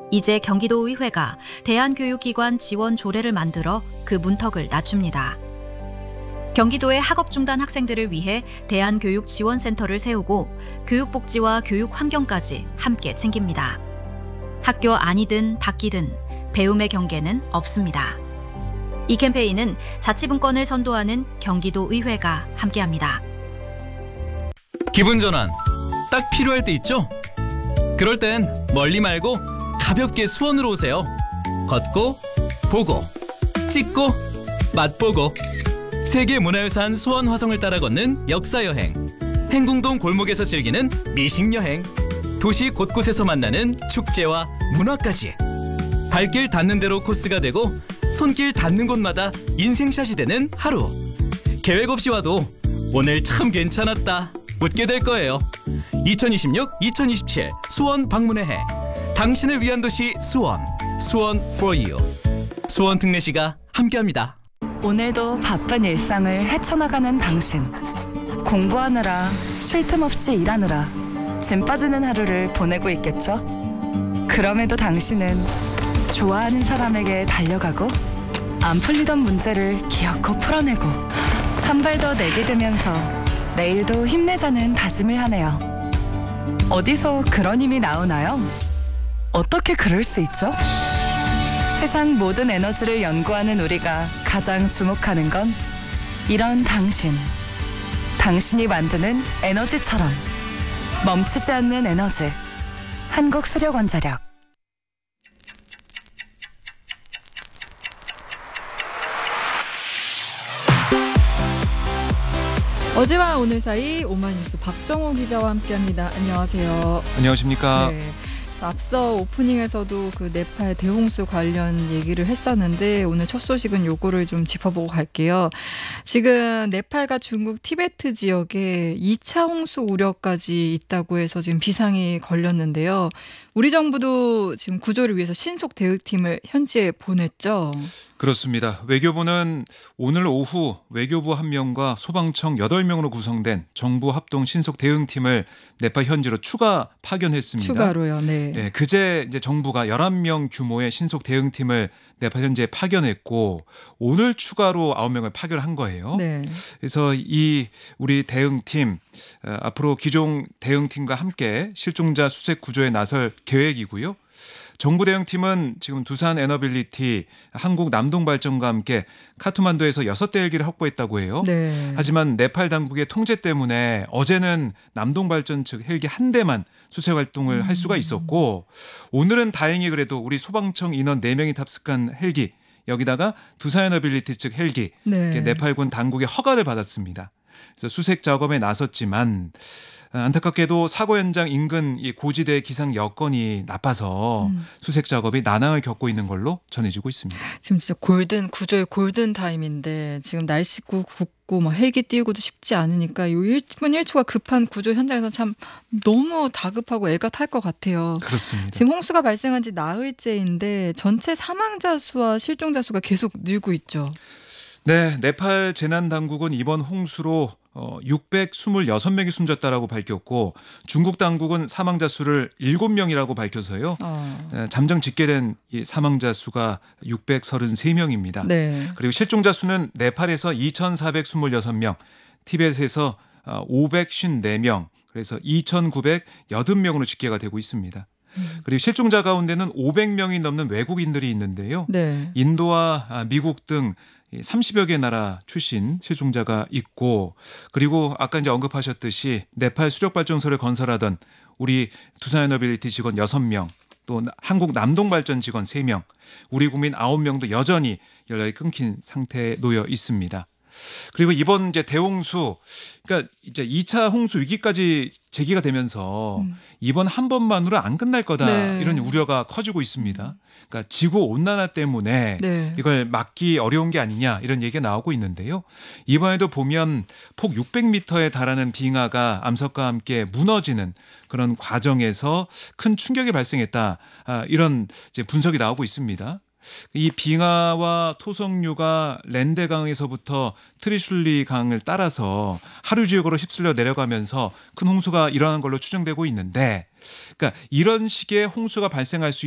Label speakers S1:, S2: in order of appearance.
S1: 이제 경기도의회가 대한교육기관 지원 조례를 만들어 그 문턱을 낮춥니다. 경기도의 학업 중단 학생들을 위해 대한교육지원센터를 세우고 교육복지와 교육 환경까지 함께 챙깁니다. 학교 안이든 밖이든 배움의 경계는 없습니다. 이 캠페인은 자치분권을 선도하는 경기도의회가 함께합니다.
S2: 기분 전환 딱 필요할 때 있죠? 그럴 땐 멀리 말고 가볍게 수원으로 오세요. 걷고 보고 찍고 맛보고 세계문화유산 수원 화성을 따라 걷는 역사여행, 행궁동 골목에서 즐기는 미식여행, 도시 곳곳에서 만나는 축제와 문화까지 발길 닿는 대로 코스가 되고 손길 닿는 곳마다 인생샷이 되는 하루. 계획 없이 와도 오늘 참 괜찮았다 웃게 될 거예요. 2026-2027 수원 방문의 해, 당신을 위한 도시 수원, 수원 for you. 수원 특례시가 함께합니다.
S3: 오늘도 바쁜 일상을 헤쳐나가는 당신. 공부하느라 쉴 틈 없이 일하느라 짐 빠지는 하루를 보내고 있겠죠? 그럼에도 당신은 좋아하는 사람에게 달려가고 안 풀리던 문제를 기어코 풀어내고 한 발 더 내디디면서 내일도 힘내자는 다짐을 하네요. 어디서 그런 힘이 나오나요? 어떻게 그럴 수 있죠? 세상 모든 에너지를 연구하는 우리가 가장 주목하는 건 이런 당신. 당신이 만드는 에너지처럼 멈추지 않는 에너지. 한국수력원자력.
S4: 어제와 오늘 사이 오마이뉴스 박정호 기자와 함께합니다. 안녕하세요.
S5: 안녕하십니까.
S4: 네. 앞서 오프닝에서도 그 네팔 대홍수 관련 얘기를 했었는데 오늘 첫 소식은 요거를 좀 짚어보고 갈게요. 지금 네팔과 중국 티베트 지역에 2차 홍수 우려까지 있다고 해서 지금 비상이 걸렸는데요. 우리 정부도 지금 구조를 위해서 신속 대응팀을 현지에 보냈죠.
S5: 그렇습니다. 외교부는 오늘 오후 외교부 1명과 소방청 8명으로 구성된 정부 합동 신속 대응팀을 네팔 현지로 추가 파견했습니다.
S4: 추가로요. 네.
S5: 네, 그제 이제 정부가 11명 규모의 신속 대응팀을 네팔 현지에 파견했고 오늘 추가로 9명을 파견한 거예요.
S4: 네.
S5: 그래서 이 우리 대응팀 앞으로 기존 대응팀과 함께 실종자 수색 구조에 나설 계획이고요. 정부 대응팀은 지금 두산 에너빌리티, 한국 남동발전과 함께 카트만두에서 6대 헬기를 확보했다고 해요.
S4: 네.
S5: 하지만 네팔 당국의 통제 때문에 어제는 남동발전 측 헬기 한 대만 수색 활동을 할 수가 있었고 오늘은 다행히 그래도 우리 소방청 인원 4명이 탑승한 헬기 여기다가 두산 에너빌리티 측 헬기
S4: 네.
S5: 네팔군 당국의 허가를 받았습니다. 그래서 수색 작업에 나섰지만 안타깝게도 사고 현장 인근 이 고지대 기상 여건이 나빠서 수색 작업이 난항을 겪고 있는 걸로 전해지고 있습니다.
S4: 지금 진짜 구조의 골든 타임인데 지금 날씨 굽고 막 헬기 띄우고도 쉽지 않으니까 이 1분 1초가 급한 구조 현장에서 참 너무 다급하고 애가 탈 것 같아요.
S5: 그렇습니다.
S4: 지금 홍수가 발생한 지 나흘째인데 전체 사망자 수와 실종자 수가 계속 늘고 있죠.
S5: 네, 네팔 재난당국은 이번 홍수로 626명이 숨졌다라고 밝혔고 중국 당국은 사망자 수를 7명이라고 밝혀서요. 잠정 집계된 이 사망자 수가 633명입니다.
S4: 네.
S5: 그리고 실종자 수는 네팔에서 2,426명, 티벳에서 554명, 그래서 2,980명으로 집계가 되고 있습니다. 그리고 실종자 가운데는 500명이 넘는 외국인들이 있는데요.
S4: 네.
S5: 인도와 미국 등 30여 개 나라 출신 실종자가 있고 그리고 아까 이제 언급하셨듯이 네팔 수력발전소를 건설하던 우리 두산에너빌리티 직원 6명 또 한국 남동발전 직원 3명 우리 국민 9명도 여전히 연락이 끊긴 상태에 놓여 있습니다. 그리고 이번 이제 대홍수, 그러니까 이제 2차 홍수 위기까지 제기가 되면서 이번 한 번만으로 안 끝날 거다
S4: 네.
S5: 이런 우려가 커지고 있습니다. 그러니까 지구 온난화 때문에
S4: 네.
S5: 이걸 막기 어려운 게 아니냐 이런 얘기가 나오고 있는데요. 이번에도 보면 폭 600m에 달하는 빙하가 암석과 함께 무너지는 그런 과정에서 큰 충격이 발생했다 이런 이제 분석이 나오고 있습니다. 이 빙하와 토성류가 랜데강에서부터 트리슐리 강을 따라서 하류 지역으로 휩쓸려 내려가면서 큰 홍수가 일어난 걸로 추정되고 있는데, 그러니까 이런 식의 홍수가 발생할 수